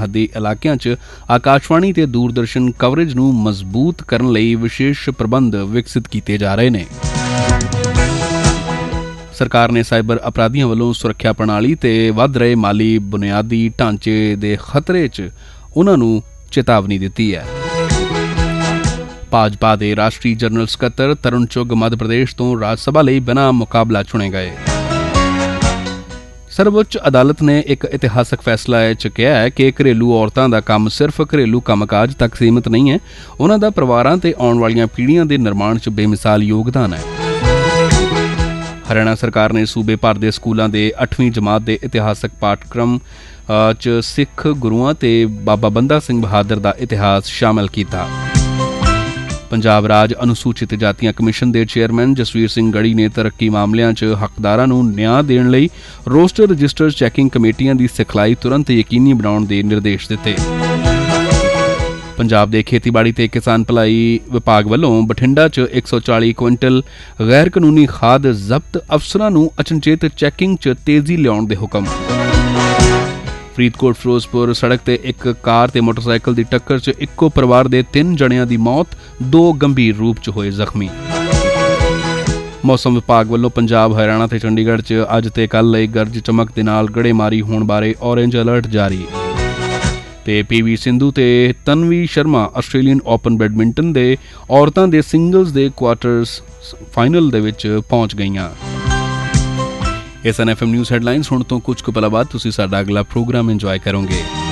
सरहदी इलाकिਆਂ 'ਚ आकाशवाणी ਤੇ दूरदर्शन कवरेज ਨੂੰ मजबूत ਕਰਨ ਲਈ विशेष प्रबंध विकसित ਕੀਤੇ ਜਾ ਰਹੇ ਨੇ। सरकार ने साइबर अपराधियों वालों सुरक्षा प्रणाली ते वध रहे माली बुनियादी ढांचे दे खतरे च उन्हां नूं चेतावनी दित्ती है। भाजपा दे राष्ट्रीय जनरल सकत्तर तरुण चुग मध्य प्रदेश तो राज सभा लई बिना मुकाबला चुने गए। सर्वोच्च अदालत ने एक इतिहासक फैसला च कहा है कि घरेलू औरतां दा काम सिर्फ घरेलू कामकाज तक सीमित नहीं है, उन्हां दा परिवारां ते आउण वालीआं पीढ़ियां दे निर्माण च बेमिसाल योगदान है। हरियाणा सरकार ने सूबे भर के स्कूलों के 8वीं जमात के इतिहासक पाठक्रम च सिख गुरुआं ते बाबा बंदा सिंह बहादुर का इतिहास शामिल किया। पंजाब राज अनुसूचित जातियां कमिशन के चेयरमैन जसवीर सिंह गढ़ी ने तरक्की मामलों च हकदारां नूं न्याय देण लई रोस्टर रजिस्टर चैकिंग कमेटियां की सिखलाई तुरंत यकीनी बनाउण दे निर्देश दिते। पंजाब के खेतीबाड़ी ते किसान भलाई विभाग वालों बठिंडा च 140 क्विंटल गैर कानूनी खाद जब्त, अफसरां नूं अचनचेत चैकिंग च तेजी लियाउण दे हुकम। फरीदकोट फिरोजपुर सड़क ते एक कार ते मोटरसाइकिल की टक्कर च इक्को परिवार के 3 जणियां की मौत, 2 गंभीर रूप च होए जख्मी। मौसम विभाग वालों पंजाब हरियाणा ते चंडीगढ़ च अज ते कल लई गरज चमक दे नाल गड़ेमारी होण बारे ऑरेंज अलर्ट जारी। ते PV सिंधु ते तनवी शर्मा आस्ट्रेलियन ओपन बैडमिंटन दे औरतां दे सिंगल्स दे क्वार्टर्स फाइनल दे विच पहुंच गईयां। SN FM न्यूज़ हैडलाइनस हुण तो कुछ कुछ पल बाद तुसीं साडा अगला प्रोग्राम इंजॉय करोगे।